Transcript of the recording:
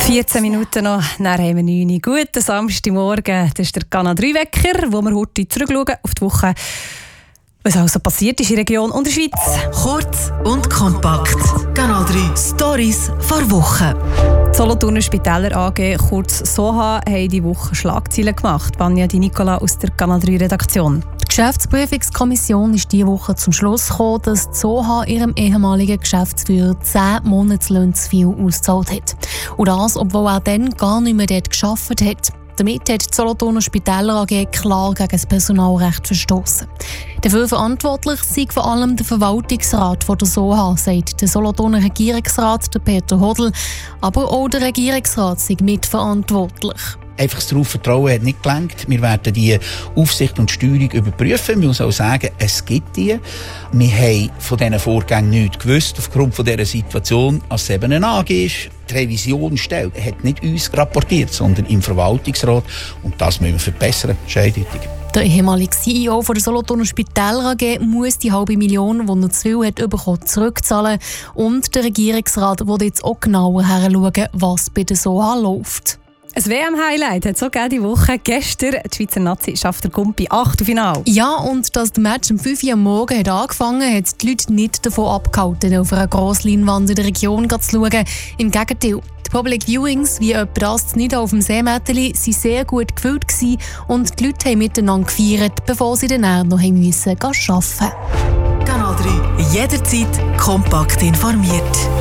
14 Minuten noch, dann haben wir 9 Uhr. Guten Samstagmorgen. Das ist der Kanal 3-Wecker, wo wir heute zurückschauen auf die Woche, was also passiert ist in der Region und der Schweiz. Kurz und kompakt. Kanal 3 Stories vor Wochen. Die Solothurner Spitäler AG, kurz SOHA, haben diese Woche Schlagzeilen gemacht. Vanja Di Nicola aus der Kanal 3 Redaktion. Die Geschäftsprüfungskommission ist diese Woche zum Schluss gekommen, dass die SOHA ihrem ehemaligen Geschäftsführer 10 Monatslöhne zu viel ausgezahlt hat. Und das, obwohl er dann gar nicht mehr dort gearbeitet hat. Damit hat die Solothurner Spitäler AG klar gegen das Personalrecht verstoßen. Dafür verantwortlich sei vor allem der Verwaltungsrat von der SOHA, sagt der Solothurner Regierungsrat der Peter Hodl. Aber auch der Regierungsrat sei mitverantwortlich. Einfach darauf vertrauen hat nicht gelangt. Wir werden die Aufsicht und Steuerung überprüfen. Wir müssen auch sagen, es gibt die. Wir haben von diesen Vorgängen nichts gewusst, aufgrund von dieser Situation, als es eben eine AG ist. Die Revisionsstelle hat nicht uns rapportiert, sondern im Verwaltungsrat. Und das müssen wir verbessern. Das ist eindeutig. Der ehemalige CEO von der Solothurner Spitäler AG muss die $500,000, die er zu viel hat bekommen, zurückzahlen. Und der Regierungsrat will jetzt auch genauer hinschauen, was bei der SOHA läuft. Ein WM-Highlight hat es auch die Woche. Gestern die Schweizer Nazi schafft der Gumpi Achtelfinale. Ja, und dass das Match um 5 Uhr am Morgen hat angefangen hat, die Leute nicht davon abgehalten, auf einer Grossleinwand in der Region zu schauen. Im Gegenteil. Die Public Viewings, wie etwa das nicht auf dem Seemätteli, waren sehr gut gefüllt gewesen und die Leute haben miteinander gefeiert, bevor sie dann noch arbeiten mussten. Kanal 3. Jederzeit kompakt informiert.